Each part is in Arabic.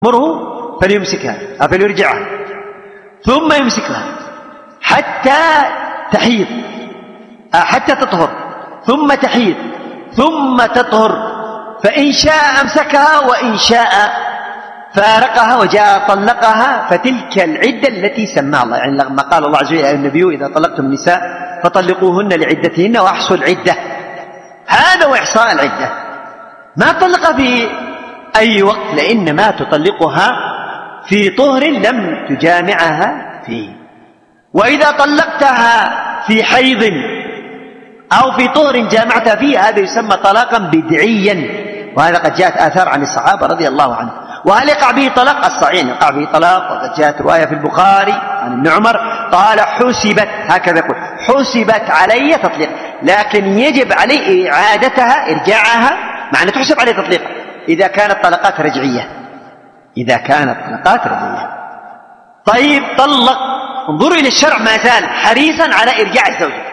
مره فليمسكها أو فليرجعها ثم يمسكها حتى تحيض حتى تطهر ثم تحيض ثم تطهر، فإن شاء أمسكها وإن شاء فارقها وجاء طلقها، فتلك العدة التي سماها الله. يعني لما قال الله عز وجل يا النبي إذا طلقتم النساء فطلقوهن لعدتهن وأحصوا العدة، هذا وإحصاء العدة. ما طلق في أي وقت، لإنما تطلقها في طهر لم تجامعها فيه. وإذا طلقتها في حيض أو في طهر جامعتها فيه هذا يسمى طلاقا بدعيا، وهذا قد جاءت آثار عن الصحابة رضي الله عنهم. وهل يقع به طلاق؟ الصحيح يقع به طلاق، وقد جاءت رواية في البخاري عن ابن عمر قال حسبت، هكذا يقول حسبت علي تطليق، لكن يجب عليه إعادتها إرجاعها، معنى تحسب عليه تطليق إذا كانت طلقات رجعية، إذا كانت طلقات رجعية. طيب طلق، انظروا إلى الشرع ما زال حريصا على إرجاع الزوجة.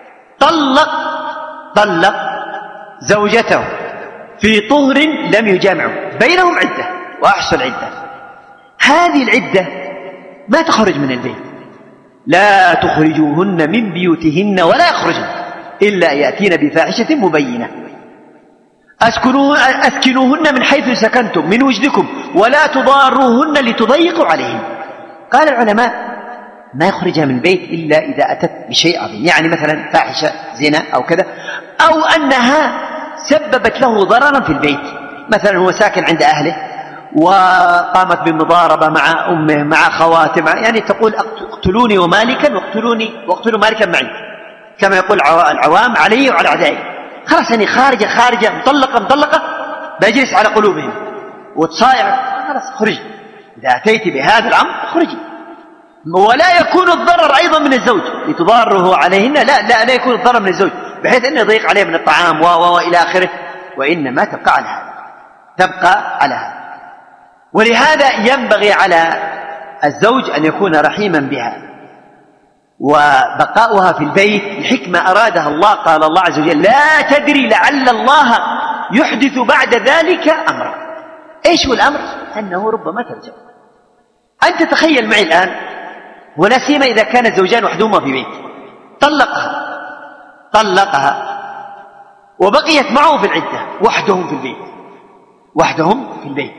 طلق زوجته في طهر لم يجامعه، بينهم عدة وأحصوا العدة. هذه العدة ما تخرج من البيت، لا تخرجوهن من بيوتهن ولا يخرجن إلا يأتين بفاحشة مبينة. أسكنوهن من حيث سكنتم من وجدكم ولا تضاروهن لتضيقوا عليهن. قال العلماء ما يخرجها من البيت إلا إذا أتت بشيء عظيم، يعني مثلا فاحشة زنا أو كذا، أو أنها سببت له ضررا في البيت، مثلا هو ساكن عند أهله وقامت بمضاربة مع أمه مع خواته، يعني تقول اقتلوني ومالكا واقتلوا مالكا معي، كما يقول العوام علي وعلى أعدائي. خلاص يعني خارجة مطلقة بجلس على قلوبهم وتصايع، خلاص خرجي، إذا أتيت بهذا الأمر خرجي. ولا يكون الضرر أيضا من الزوج لتضاره عليهن، لا يكون الضرر من الزوج بحيث أنه يضيق عليه من الطعام وإلى آخره، وإنما تبقى على هذا. ولهذا ينبغي على الزوج أن يكون رحيما بها، وبقاؤها في البيت لحكمة أرادها الله. قال الله عز وجل لا تدري لعل الله يحدث بعد ذلك أمرا. إيش هو الأمر؟ أنه ربما ترجع. أنت تخيل معي الآن، ولا سيما إذا كان الزوجان وحدهما في بيت، طلقها وبقيت معه في العدة وحدهم في البيت.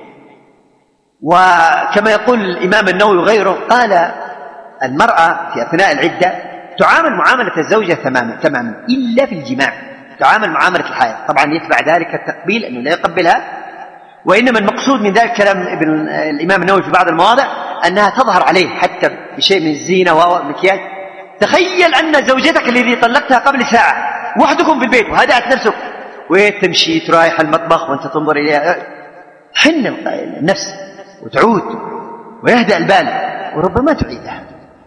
وكما يقول الإمام النووي وغيره قال المرأة في أثناء العدة تعامل معاملة الزوجة تماما إلا في الجماع، تعامل معاملة الحائض. طبعا يتبع ذلك التقبيل أنه لا يقبلها، وإنما المقصود من ذلك كلام الإمام النووي في بعض المواضع أنها تظهر عليه حتى بشيء من الزينة والمكياج. تخيل أن زوجتك الذي طلقتها قبل ساعة وحدكم في البيت وهدأت نفسك وتمشي ترايح المطبخ وأنت تنظر إليها، حن النفس وتعود ويهدأ البال، وربما تعيدها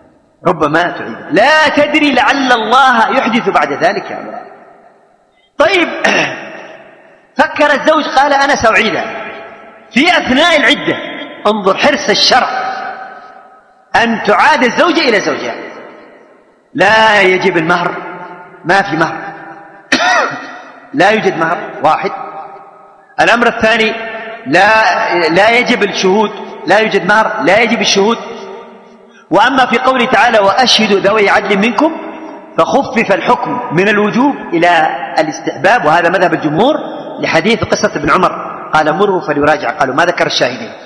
لا تدري لعل الله يحدث بعد ذلك أمرا. طيب فكر الزوج قال أنا سأعيدها في أثناء العدة. انظر حرص الشرع أن تعاد الزوجة إلى زوجها، لا يجب المهر، ما في مهر لا يوجد مهر واحد. الأمر الثاني لا يجب الشهود، لا يوجد مهر، لا يجب الشهود. وأما في قوله تعالى وأشهدوا ذوي عدل منكم فخفف الحكم من الوجوب إلى الاستحباب، وهذا مذهب الجمهور لحديث قصة ابن عمر قال مره فليراجع، قالوا ما ذكر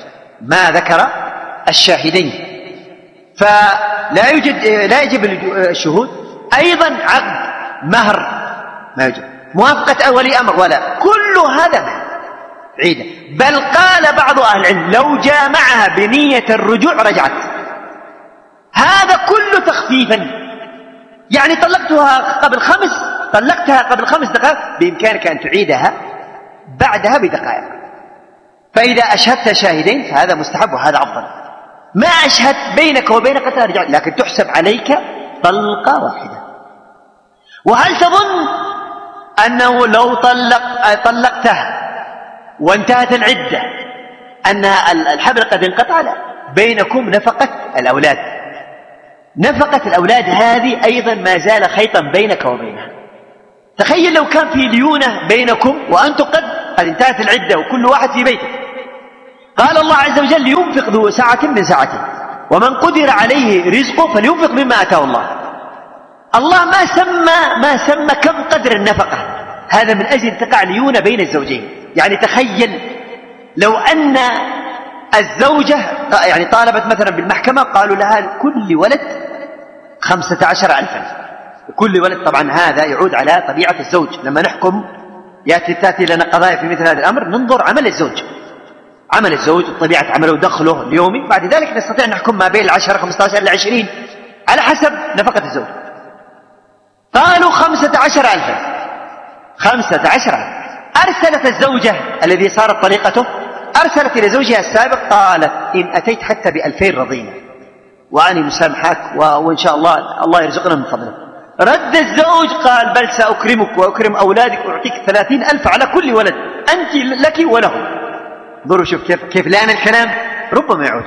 الشاهدين، فلا يجب الشهود. أيضا عقد مهر ما يجب، موافقة ولي أمر ولا، كل هذا عيدة. بل قال بعض أهل العلم لو جامعها بنية الرجوع رجعت. هذا كله تخفيفا، يعني طلقتها قبل 5 دقائق بإمكانك أن تعيدها بعدها بدقائق. فإذا أشهدت شاهدين فهذا مستحب وهذا أفضل. ما أشهد بينك وبينك ترجع، لكن تحسب عليك طلقة واحدة. وهل تظن أنه لو طلقتها وانتهت العدة أن الحبل قد انقطع؟ لا، بينكم نفقة الأولاد هذه أيضا ما زال خيطا بينك وبينها. تخيل لو كان في ليونة بينكم وأنتم قد انتهت العدة وكل واحد في بيته، قال الله عز وجل ينفق ذو سعة من سعته ومن قدر عليه رزقه فلينفق مما آتاه الله. الله ما سمى كم قدر النفقة، هذا من أجل تقع ليونة بين الزوجين. يعني تخيل لو أن الزوجة يعني طالبت مثلا بالمحكمة قالوا لها كل ولد 15,000، كل ولد. طبعا هذا يعود على طبيعة الزوج. لما نحكم تأتي لنا قضايا في مثل هذا الأمر ننظر عمل الزوج طبيعة عمله ودخله اليومي، بعد ذلك نستطيع أن نحكم ما بين 10 15 إلى 20 على حسب نفقة الزوج. قالوا 15,000. أرسلت الزوجة الذي صارت طريقته أرسلت إلى زوجها السابق قالت إن أتيت حتى ب2000 رضينا وأني مسامحك وإن شاء الله يرزقنا من فضله. رد الزوج قال بل سأكرمك وأكرم أولادك وأعطيك 30,000 على كل ولد، أنت لك وله. انظروا شوف كيف لأن الكلام ربما يعود.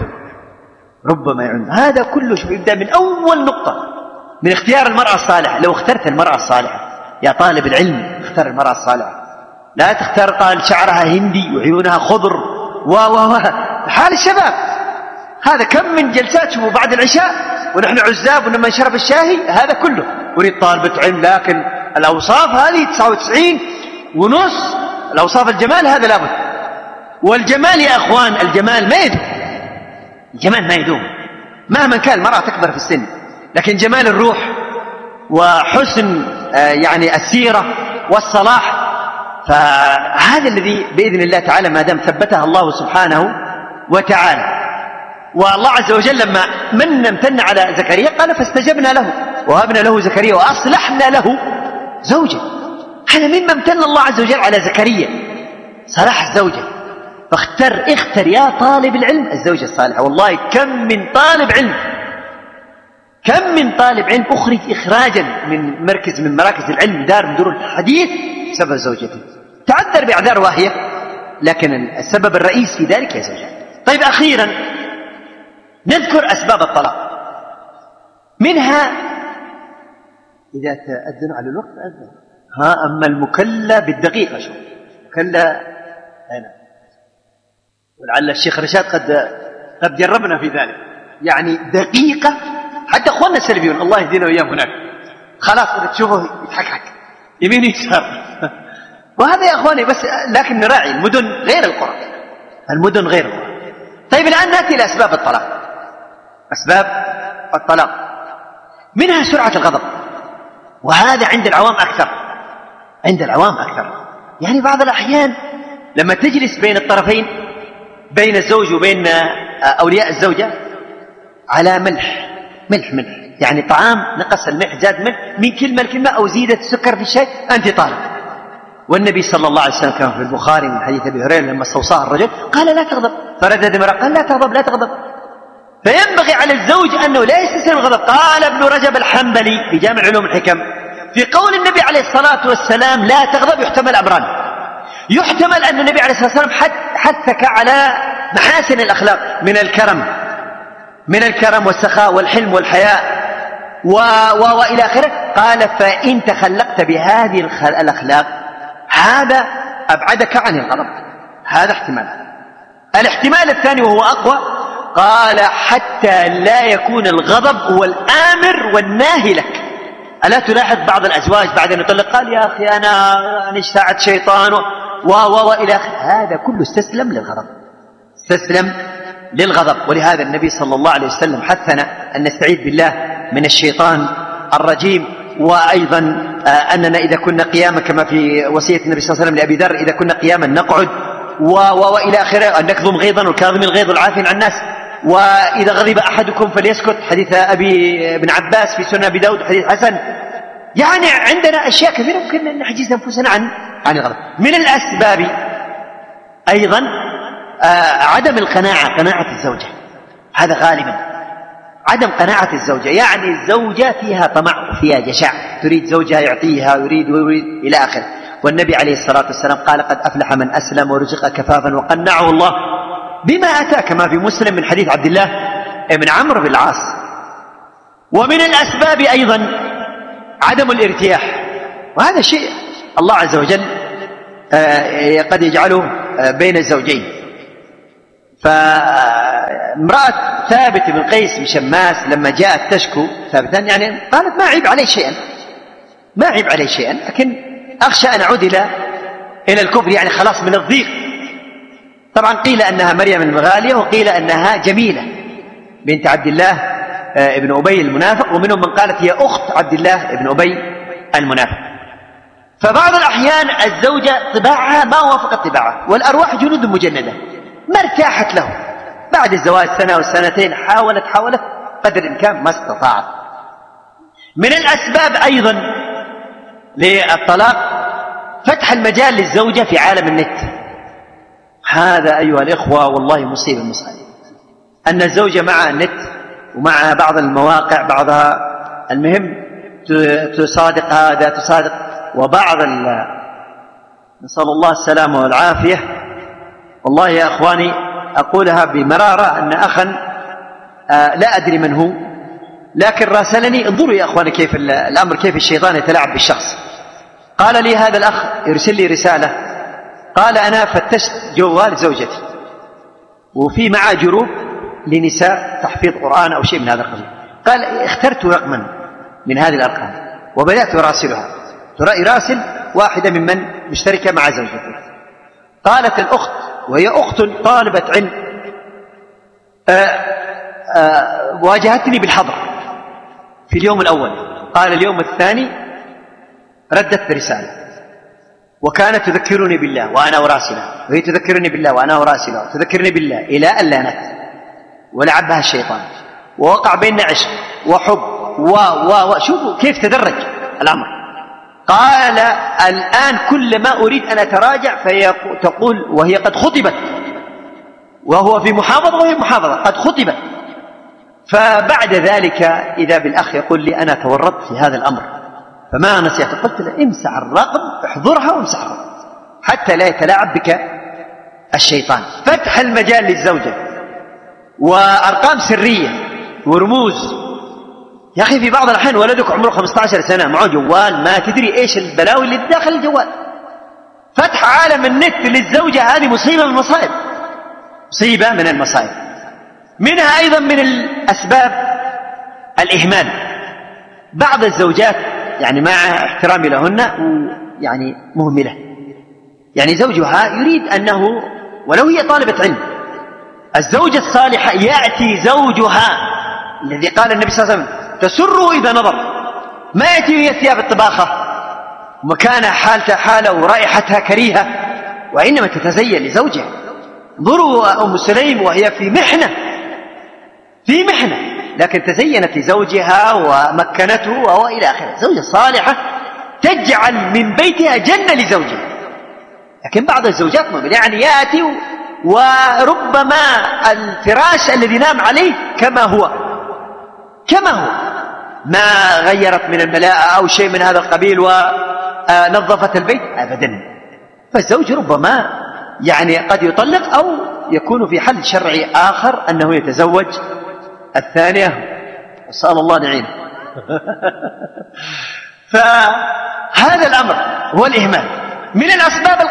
هذا كله شوف يبدأ من أول نقطة، من اختيار المرأة الصالحة. لو اخترت المرأة الصالحة يا طالب العلم اختر المرأة الصالحة، لا تختار قال شعرها هندي وعيونها خضر حال الشباب هذا. كم من جلسات شوفوا بعد العشاء ونحن عزاب ولما نشرب الشاهي هذا كله أريد طالبة علم، لكن الأوصاف هذه 99.5 الأوصاف الجمال هذا لابد. والجمال يا أخوان الجمال ما يدوم مهما كان. المرأة تكبر في السن لكن جمال الروح وحسن يعني السيرة والصلاح، فهذا الذي بإذن الله تعالى ما دام ثبتها الله سبحانه وتعالى. والله عز وجل لما امتن على زكريا قال فاستجبنا له وهبنا له زكريا وأصلحنا له زوجه. هذا مما امتن الله عز وجل على زكريا صلاح الزوجة. اختر يا طالب العلم الزوجة الصالحة. والله كم من طالب علم أخرج إخراجا من مراكز العلم دار من دور الحديث بسبب زوجته، تعذر بأعذار واهية، لكن السبب الرئيس في ذلك هي زوجته. طيب أخيرا نذكر أسباب الطلاق. منها إذا تأذن على الوقت أذن أما المكلة بالدقيقة شو مكلة هنا، ولعل الشيخ رشاد قد جربنا في ذلك. يعني دقيقة حتى أخواننا السلفيون الله يهدينا وإياهم هناك خلاص تشوفه يتحكحك يمين يسار وهذا يا أخواني بس. لكن نراعي المدن غير القرى. طيب الآن نأتي إلى أسباب الطلاق. منها سرعة الغضب، وهذا عند العوام أكثر. يعني بعض الأحيان لما تجلس بين الطرفين بين الزوج وبين أولياء الزوجة على ملح يعني طعام نقص الملح زاد ملح من كلمة لكلمة أو زيدت السكر في الشاي أنت طالب. والنبي صلى الله عليه وسلم كان في البخاري من حديث أبي هريرة لما استوصاه الرجل قال لا تغضب، فردد امرأة قال لا تغضب. فينبغي على الزوج أنه لا يستسلم الغضب. قال ابن رجب الحنبلي في جامع علوم الحكم في قول النبي عليه الصلاة والسلام لا تغضب يحتمل أمران. يحتمل أن النبي عليه الصلاة والسلام حثك على محاسن الأخلاق من الكرم والسخاء والحلم والحياء وإلى آخره. قال فإن تخلقت بهذه الأخلاق هذا أبعدك عن الغضب. هذا الاحتمال الثاني وهو أقوى قال حتى لا يكون الغضب هو الآمر والناهي لك. ألا تلاحظ بعض الأزواج بعد أن يطلق قال يا أخي أنا اشتعت شيطان وإلى آخره. هذا كله استسلم للغضب. ولهذا النبي صلى الله عليه وسلم حثنا أن نستعيذ بالله من الشيطان الرجيم. وأيضا أننا إذا كنا قياما كما في وصية النبي صلى الله عليه وسلم لأبي ذر إذا كنا قياما نقعد وإلى آخره. أن نكظم غيظا والكاظم الغيظ والعافين عن الناس. وإذا غضب أحدكم فليسكت حديث أبي بن عباس في سنن أبي داود حديث حسن. يعني عندنا أشياء كثيرة ممكن أن نحجز أنفسنا عن الغضب. من الأسباب أيضا عدم قناعة الزوجة. هذا غالبا عدم قناعة الزوجة. يعني الزوجة فيها طمع وفيها جشع، تريد زوجها يعطيها ويريد إلى آخره. والنبي عليه الصلاة والسلام قال قد أفلح من أسلم ورزق كفافا وقنعه الله بما أتى كما في مسلم من حديث عبد الله بن عمرو بن العاص. ومن الأسباب أيضا عدم الارتياح، وهذا شيء الله عز وجل قد يجعله بين الزوجين. فامرأة ثابت بن قيس بن شماس لما جاءت تشكو ثابتا يعني قالت ما عيب علي شيئا، ما عيب علي شيئا، لكن أخشى أن أعود إلى الكفر، يعني خلاص من الضيق. طبعا قيل أنها مريم المغالية، وقيل أنها جميلة بنت عبد الله ابن أبي المنافق، ومنهم من قالت هي أخت عبد الله ابن أبي المنافق. فبعض الأحيان الزوجة طباعها ما وافقت طباعها، والأرواح جنود مجندة ما ارتاحت له. بعد الزواج سنة والسنتين حاولت قدر الإمكان ما استطاعت. من الأسباب أيضا للطلاق فتح المجال للزوجة في عالم النت. هذا أيها الإخوة والله مصيبة مصيبة، أن الزوجة مع النت ومع بعض المواقع، بعضها المهم تصادق هذا تصادق، وبعض نسأل الله السلامة والعافية. والله يا أخواني أقولها بمرارة أن أخا لا أدري من هو، لكن راسلني انظروا يا أخواني كيف الأمر، كيف الشيطان يتلاعب بالشخص. قال لي هذا الأخ يرسل لي رسالة، قال أنا فتشت جوال زوجتي وفي معه جروب لنساء تحفيظ قرآن أو شيء من هذا القبيل، قال اخترت رقما من هذه الأرقام وبدأت أراسلها، يراسل واحدة ممن مشتركة مع زوجته. قالت الأخت وهي أخت طالبة علم واجهتني بالحظر في اليوم الأول، قال اليوم الثاني ردت برسالة، وكانت تذكرني بالله وأنا أراسلها، وهي تذكرني بالله وأنا أراسلها، تذكرني بالله، إلى أن لانت ولعبها الشيطان ووقع بيننا عشق وحب شوفوا كيف تدرج الأمر. قال الآن كل ما أريد أن أتراجع تقول وهي قد خطبت، وهو في محافظة وهي محافظة قد خطبت. فبعد ذلك إذا بالأخ يقول لي أنا تورطت في هذا الأمر فما نصيحتك؟ قلت له امسح الرقم، احضرها وامسحها حتى لا يتلاعب بك الشيطان. فتح المجال للزوجة وأرقام سرية ورموز. يا أخي في بعض الأحيان ولدك عمره 15 سنة معه جوال ما تدري إيش البلاوي اللي داخل الجوال. فتح عالم النت للزوجة هذه مصيبة من المصائب، مصيبة من المصائب. منها أيضا من الأسباب الإهمال. بعض الزوجات يعني مع احترامي لهن يعني مهملة، يعني زوجها يريد أنه ولو هي طالبة علم، الزوجة الصالحة يأتي زوجها الذي قال النبي صلى الله عليه وسلم تسره إذا نظر، ما يأتي وهي ثياب الطباخة ومكانها حالتها حالة ورائحتها كريهة، وإنما تتزين لزوجها. انظروا أم سليم وهي في محنة لكن تزينت لزوجها ومكنته وإلى آخره. زوجة صالحة تجعل من بيتها جنة لزوجها. لكن بعض الزوجات يعني يأتي وربما الفراش الذي نام عليه كما هو ما غيرت من الملاءة أو شيء من هذا القبيل ونظفت البيت أبدا. فالزوج ربما يعني قد يطلق أو يكون في حل شرعي آخر أنه يتزوج الثانية، أسأل الله نعينه. فهذا الأمر هو الإهمال. من الأسباب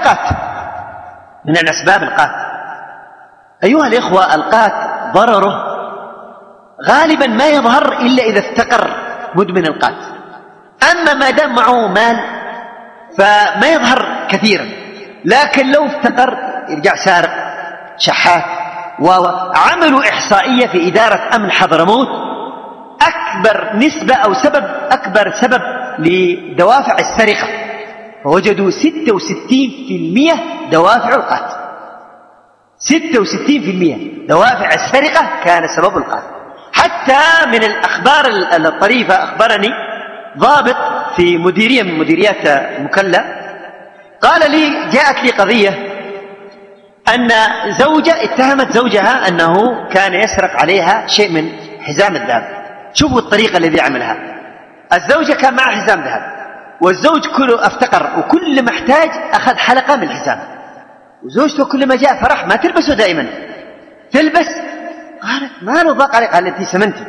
القات أيها الإخوة. القات ضرره غالبا ما يظهر إلا إذا افتقر مدمن القات، أما ما دام معه مال فما يظهر كثيرا، لكن لو افتقر يرجع سارق شحات. وعملوا إحصائية في إدارة أمن حضرموت أكبر نسبة أو أكبر سبب لدوافع السرقة، فوجدوا 66% دوافع القات. 66% دوافع السرقة كان سبب القات. حتى من الأخبار الطريفة أخبرني ضابط في مديرية من مديريات المكلا، قال لي جاءت لي قضية أن زوجة اتهمت زوجها أنه كان يسرق عليها شيء من حزام الذهب. شوفوا الطريقة الذي عملها. الزوجة كان معها حزام ذهب والزوج كله افتقر وكل ما احتاج أخذ حلقة من الحزام، وزوجته كل ما جاء فرح ما تلبسه دائما تلبس. قالت ما له ضاق عليك؟ قال انت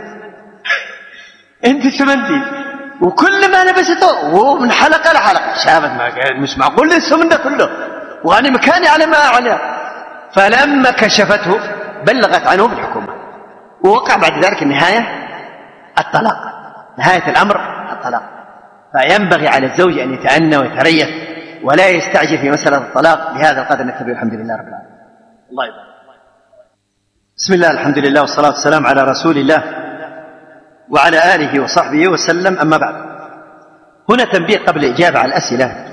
سمنتي وكل ما لبسته ومن حلقة لحلقة. شافت مش معقول السمن ده كله وأنا مكاني على ما عليها. فلما كشفته بلغت عنه بالحكومة، ووقع بعد ذلك النهاية الطلاق، نهاية الأمر الطلاق. فينبغي على الزوج أن يتأنى ويتريث ولا يستعجل في مسألة الطلاق. بهذا القدر نكتفي، الحمد لله رب العالمين. الله يبارك. بسم الله، الحمد لله، والصلاة والسلام على رسول الله وعلى آله وصحبه وسلم. أما بعد، هنا تنبيه قبل الإجابة على الأسئلة،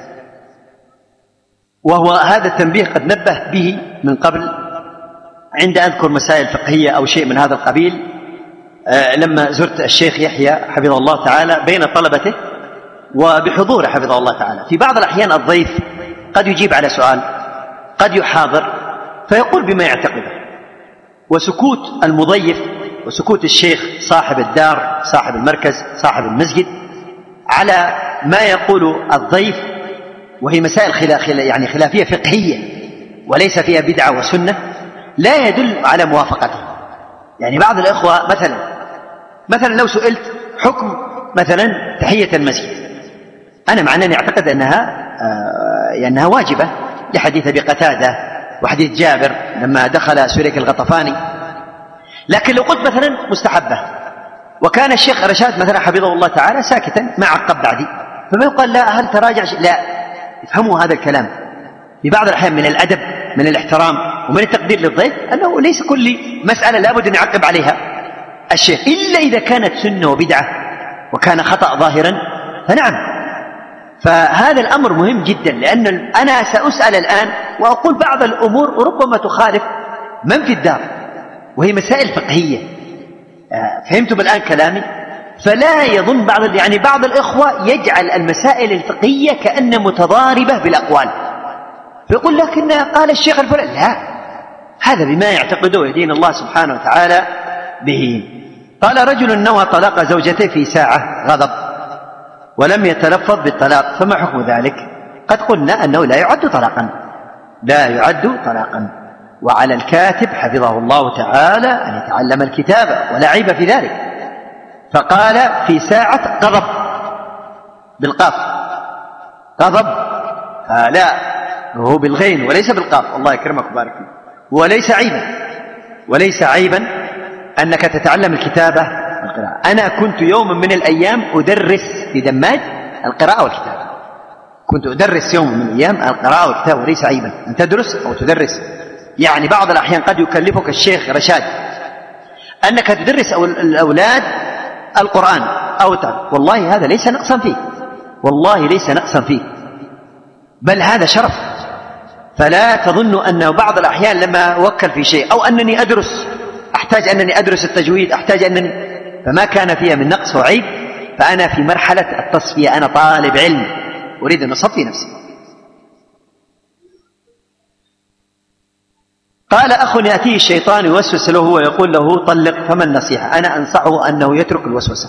وهو هذا التنبيه قد نبه به من قبل عند أذكر مسائل فقهية أو شيء من هذا القبيل، لما زرت الشيخ يحيى حفظه الله تعالى بين طلبته وبحضوره حفظه الله تعالى. في بعض الأحيان الضيف قد يجيب على سؤال، قد يحاضر فيقول بما يعتقده، وسكوت المضيف وسكوت الشيخ صاحب الدار صاحب المركز صاحب المسجد على ما يقول الضيف، وهي مسائل خلافية فقهية وليس فيها بدعة وسنة، لا يدل على موافقته. يعني بعض الإخوة مثلا لو سئلت حكم مثلا تحية المسجد، أنا مع أنني أعتقد أنها واجبة لحديث أبي قتادة وحديث جابر لما دخل سليك الغطفاني، لكن لو قلت مثلا مستحبة وكان الشيخ رشاد مثلا حفظه الله تعالى ساكتا ما عقب بعدي، فما يقال لا هل تراجع؟ لا، افهموا هذا الكلام. في بعض الأحيان من الأدب من الاحترام ومن التقدير للضيف أنه ليس كل مسألة لابد أن يعقب عليها الشيخ، إلا إذا كانت سنة وبدعة وكان خطأ ظاهرا فنعم. فهذا الأمر مهم جدا، لأن أنا سأسأل الآن وأقول بعض الأمور وربما تخالف من في الدار، وهي مسائل فقهية. فهمتم الآن كلامي؟ فلا يظن بعض الإخوة يجعل المسائل الفقهية كأن متضاربة بالأقوال، فيقول لكن قال الشيخ الفلاني، لا، هذا بما يعتقده يدين الله سبحانه وتعالى به. قال رجل نوى طلاق زوجته في ساعة غضب ولم يتلفظ بالطلاق، فما حكم ذلك؟ قد قلنا أنه لا يعد طلاقا، وعلى الكاتب حفظه الله تعالى أن يتعلم الكتابة ولا عيب في ذلك. فقال في ساعة غضب بالقاف، غضب لا، هو بالغين وليس بالقاف، الله يكرمك وبارك فيك. وليس عيبا أنك تتعلم الكتابة والقراءة. أنا كنت يوما من الأيام أدرس في دماج القراءة والكتابة، كنت أدرس يوم من الأيام القراءة والكتابة، وليس عيبا أن تدرس أو تدرس. يعني بعض الأحيان قد يكلفك الشيخ رشاد أنك تدرس الأولاد القرآن أو والله هذا ليس نقصا فيه، بل هذا شرف. فلا تظن أن بعض الأحيان لما أوكل في شيء أو أنني أدرس أحتاج أنني أدرس التجويد، فما كان فيها من نقص وعيب، فأنا في مرحلة التصفية، أنا طالب علم أريد أن أصفي نفسي. قال أخ يأتيه الشيطان يوسوس له ويقول له طلق، فما النصيحة؟ أنا أنصحه أنه يترك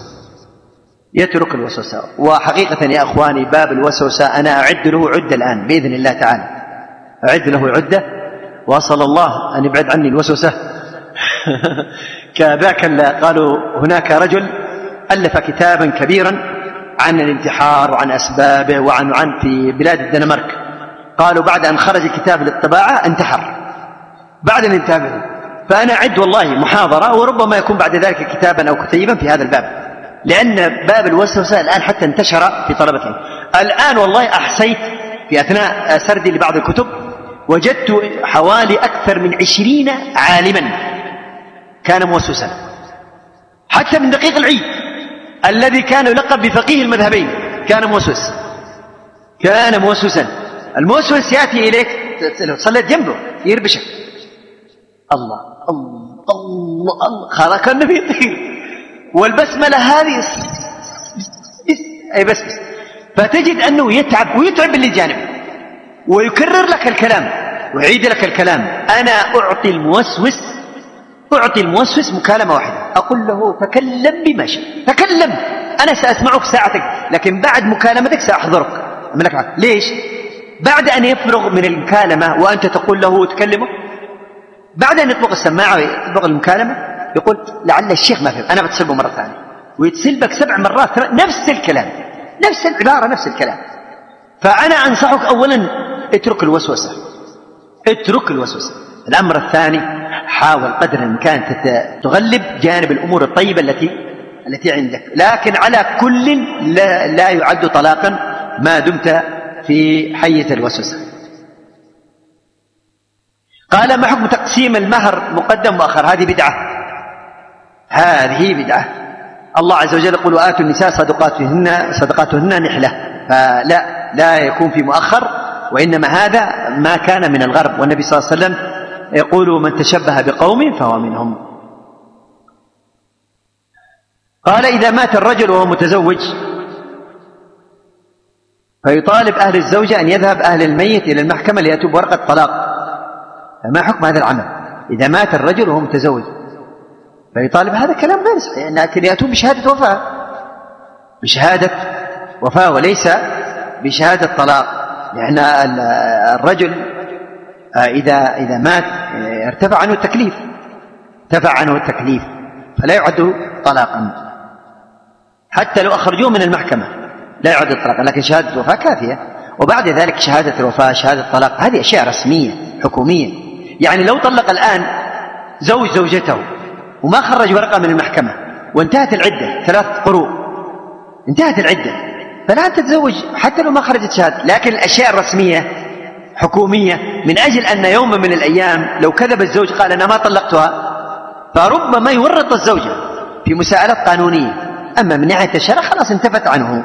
الوسوسة. وحقيقة يا أخواني باب الوسوسة أنا أعد له عدة الآن بإذن الله تعالى، أعد له عدة، وأسأل الله أن يبعد عني الوسوسة. كذاك قالوا هناك رجل ألف كتابا كبيرا عن الانتحار وعن أسبابه وعن في بلاد الدنمارك، قالوا بعد أن خرج الكتاب للطباعة انتحر بعد الانتهاء. فأنا أعد والله محاضرة وربما يكون بعد ذلك كتابا أو كتيبا في هذا الباب، لأن باب الوسوسة الآن حتى انتشر في طلبة الآن. والله أحصيت في أثناء سردي لبعض الكتب وجدت حوالي أكثر من 20 عالما كان موسوسا، حتى من دقيق العيد الذي كان يلقب بفقيه المذهبين كان موسوسا. الموسوس يأتي إليك صليت جنبه يربشك، الله خلاص كان النبي والبسملة هذه أي بس فتجد أنه يتعب اللي جانبه ويكرر لك الكلام ويعيد لك الكلام. أنا أعطي الموسوس مكالمة واحدة، أقول له تكلم بما شئت، تكلم، أنا سأسمعك ساعتك، لكن بعد مكالمتك سأحضرك. ليش؟ بعد أن يفرغ من المكالمة وأنت تقول له تكلمه، بعد أن يطبق السماعة ويطبق المكالمة يقول لعل الشيخ ما فهم، أنا بتصل مرة ثانية، ويتصل بك 7 مرات نفس الكلام، نفس العبارة، نفس الكلام. فأنا أنصحك أولا اترك الوسوسة. الأمر الثاني، حاول قدر الإمكان تغلب جانب الأمور الطيبة التي عندك، لكن على كل لا يعد طلاقا ما دمت في حيز الوسوسة. قال: ما حكم تقسيم المهر مقدم مؤخر؟ هذه بدعة، هذه بدعة. الله عز وجل يقول: وآتوا النساء صدقاتهن نحلة، لا يكون في مؤخر، وإنما هذا ما كان من الغرب، والنبي صلى الله عليه وسلم يقول: من تشبه بقوم فهو منهم. قال: إذا مات الرجل وهو متزوج فيطالب أهل الزوجة أن يذهب أهل الميت إلى المحكمة ليأتوا بورقة طلاق، فما حكم هذا العمل؟ إذا مات الرجل وهو متزوج فيطالب، هذا كلام غير صحيح، لكن يأتوا بشهادة وفاة وليس بشهادة طلاق، لأن الرجل إذا مات ارتفع عنه التكليف فلا يعد طلاقا، حتى لو أخرجوه من المحكمة لا يعد طلاقا، لكن شهادة الوفاة كافية. وبعد ذلك شهادة الوفاة، شهادة الطلاق، هذه أشياء رسمية حكومية. يعني لو طلق الآن زوجته وما خرج ورقة من المحكمة وانتهت العدة 3 قروء، انتهت العدة، فلا تتزوج حتى لو ما خرجت شهادة. لكن الأشياء الرسمية حكومية، من أجل أن يوم من الأيام لو كذب الزوج قال أنا ما طلقتها، فربما يورط الزوجة في مساءلة قانونية. أما من ناحية الشرع خلاص انتفت عنه.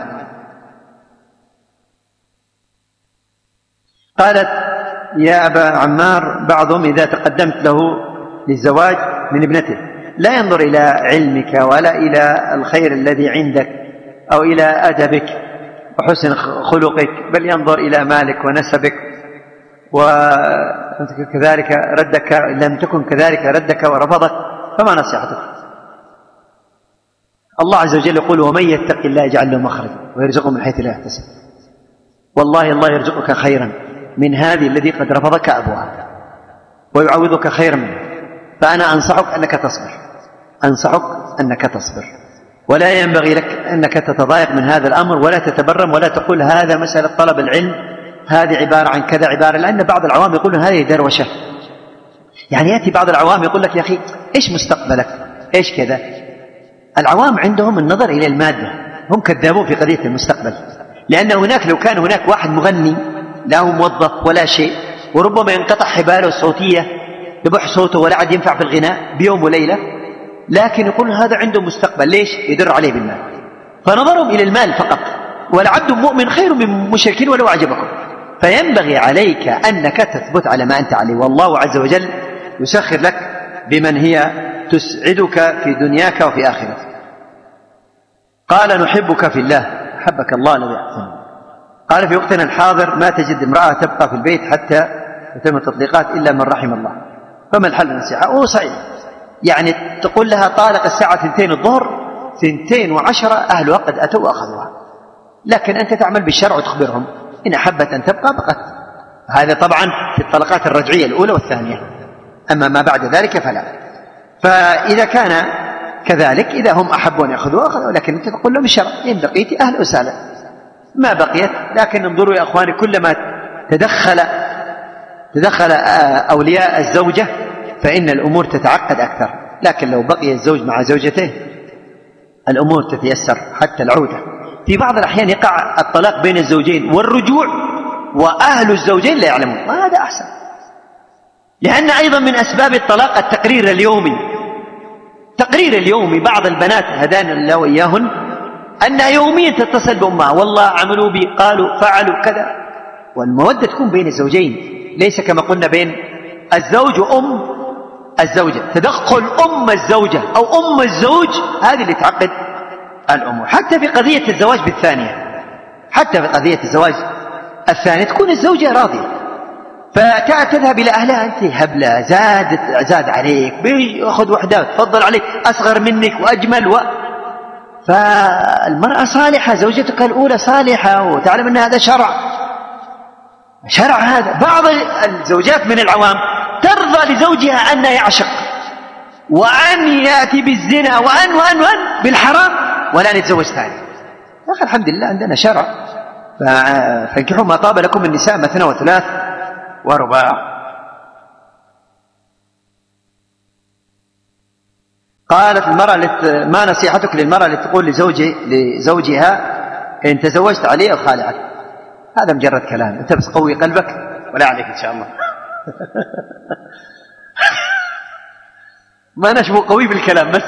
قالت: يا أبا عمار، بعضهم إذا تقدمت له للزواج من ابنته لا ينظر إلى علمك ولا إلى الخير الذي عندك أو إلى أدبك وحسن خلقك، بل ينظر إلى مالك ونسبك، وكذلك ردك، لم تكن كذلك ردك ورفضك، فما نصيحتك؟ الله عز وجل يقول: ومن يتق الله يجعل له مخرجا ويرزقه من حيث لا يحتسب. والله الله يرزقك خيرا من هذه الذي قد رفضك أبوها ويعوضك خيرا منه. فأنا أنصحك أنك تصبر، ولا ينبغي لك أنك تتضايق من هذا الأمر، ولا تتبرم، ولا تقول هذا مسألة طلب العلم، هذه عبارة عن كذا عبارة، لأن بعض العوام يقولون هذه دروشة. يعني يأتي بعض العوام يقول لك: يا أخي إيش مستقبلك؟ إيش كذا؟ العوام عندهم النظر إلى المادة، هم كذابون في قضية المستقبل، لأن هناك لو كان هناك واحد مغني لا هو موظف ولا شيء، وربما ينقطع حباله الصوتية يبح صوته ولا عاد ينفع في الغناء بيوم وليلة، لكن يقول هذا عنده مستقبل. ليش؟ يدر عليه بالمال، فنظرهم إلى المال فقط. والعبد مؤمن خير من مشرك ولو أعجبكم. فينبغي عليك أنك تثبت على ما أنت عليه، والله عز وجل يسخر لك بمن هي تسعدك في دنياك وفي آخرتك. قال: نحبك في الله، حبك الله الذي أحسن. قال: في وقتنا الحاضر ما تجد امرأة تبقى في البيت حتى يتم التطليقات إلا من رحم الله، فما الحل؟ النصيحة؟ صحيح، يعني تقول لها طالق الساعة 2 الظهر، 2:10 أهلها قد أتوا وأخذوها، لكن أنت تعمل بالشرع وتخبرهم إن أحبت أن تبقى بقت. هذا طبعا في الطلقات الرجعية الأولى والثانية، أما ما بعد ذلك فلا. فإذا كان كذلك، إذا هم أحبوا أن يأخذوا، لكن أنت تقول لهم الشرع إن بقيت أهل وسهلا، ما بقيت. لكن انظروا يا أخواني، كلما تدخل أولياء الزوجة فإن الأمور تتعقد أكثر، لكن لو بقي الزوج مع زوجته الأمور تتيسر حتى العودة. في بعض الأحيان يقع الطلاق بين الزوجين والرجوع وأهل الزوجين لا يعلمون، وهذا أحسن، لأن أيضا من أسباب الطلاق التقرير اليومي. بعض البنات هدانا الله وإياهن أنها يوميا تتصل بأمها: والله عملوا بي، قالوا، فعلوا كذا. والمودة تكون بين الزوجين، ليس كما قلنا بين الزوج وأم الزوجة. تدخل أم الزوجة أو أم الزوج هذه اللي تعقد الأمور. حتى في قضية الزواج الثانية تكون الزوجة راضية، فتذهب إلى أهلها: أنت هبلة، زاد عليك، بيأخذ وحدة، تفضل عليك، أصغر منك وأجمل فالمرأة صالحة، زوجتك الأولى صالحة، وتعلم أن هذا شرع هذا. بعض الزوجات من العوام ترضى لزوجها أن يعشق وأن يأتي بالزنا وأن بالحرام ولا نتزوج ثاني. يا أخي الحمد لله عندنا شرع، فانكحوا ما طاب لكم النساء مثنى وثلاث ورباع. قالت المرأة ما نصيحتك للمرأة اللي تقول لزوجها إن تزوجت علي أو خالعك؟ هذا مجرد كلام، أنت بس قوي قلبك ولا عليك إن شاء الله. ما نشبه قوي بالكلام بس.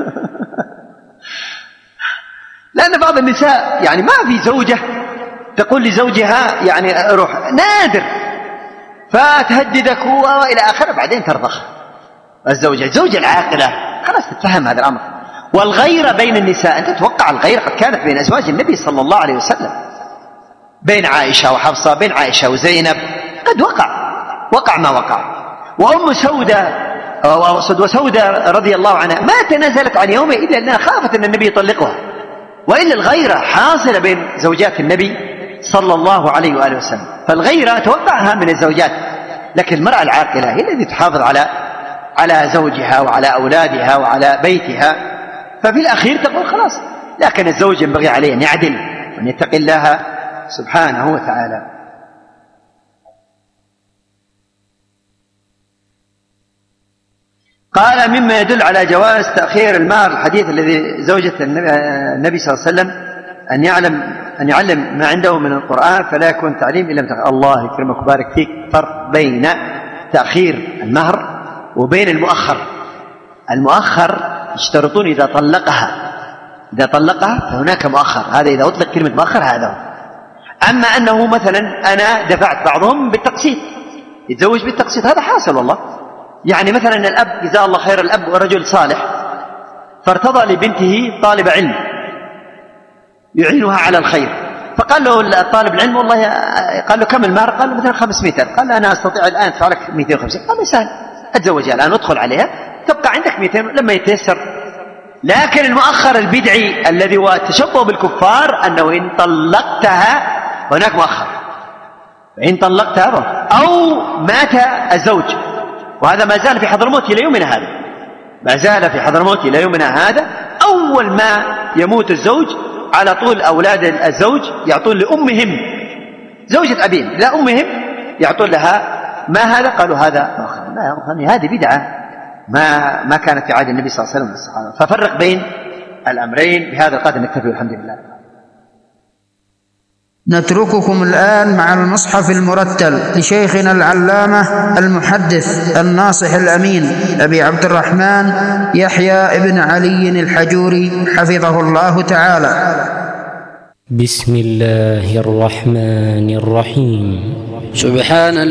لأن بعض النساء يعني ما في زوجة تقول لزوجها يعني روح، نادر، فتهددك وإلى آخره، بعدين ترضخ. الزوجة العاقلة خلاص تتفهم هذا الأمر. والغيرة بين النساء، أنت تتوقع الغيرة قد كانت بين أزواج النبي صلى الله عليه وسلم، بين عائشة وحفصة، بين عائشة وزينب، قد وقع ما وقع. وأم وسودة رضي الله عنها ما تنازلت عن يومه إلا أنها خافت أن النبي يطلقها، وإلا الغيرة حاصلة بين زوجات النبي صلى الله عليه وآله وسلم. فالغيرة توقعها من الزوجات، لكن المرأة العاقلة هي التي تحافظ على زوجها وعلى أولادها وعلى بيتها. ففي الأخير تقول خلاص، لكن الزوج ينبغي عليه أن يعدل وأن يتقي الله سبحانه وتعالى. قال مما يدل على جواز تأخير المهر الحديث الذي زوجة النبي صلى الله عليه وسلم أن يعلم ما عنده من القرآن فلا يكون تعليم إلا متأخر. الله يكرمك وبارك فيك. فرق بين تأخير المهر وبين المؤخر يشترطون إذا طلقها فهناك مؤخر، هذا إذا أطلق كلمة مؤخر هذا. أما أنه مثلا أنا دفعت بعضهم بالتقسيط، يتزوج بالتقسيط، هذا حاصل والله. يعني مثلا الأب جزاه الله خير، الأب رجل صالح فارتضى لبنته طالب علم يعينها على الخير، فقال له الطالب العلم والله، قال له كم المهر؟ قال له مثلا 500. قال أنا أستطيع الآن أدفع لك 250. قال له سهل، أتزوجها الآن وادخل عليها، تبقى عندك 200 لما يتيسر. لكن المؤخر البدعي الذي هو التشبه بالكفار أنه إن طلقتها، هناك مؤخر، إن طلقتها أو مات الزوج، وهذا ما زال في حضرموت إلى يومنا هذا، أول ما يموت الزوج على طول أولاد الزوج يعطون لأمهم، زوجة أبيهم لا أمهم، يعطون لها ما هذا؟ قالوا هذا مؤخر. لا، هذه بدعة ما كانت في عهد النبي صلى الله عليه وسلم والصحابة. ففرق بين الأمرين. بهذا القدر نكتفي والحمد لله. نترككم الآن مع المصحف المرتل لشيخنا العلامة المحدث الناصح الأمين أبي عبد الرحمن يحيى ابن علي الحجوري حفظه الله تعالى. بسم الله الرحمن الرحيم. سبحان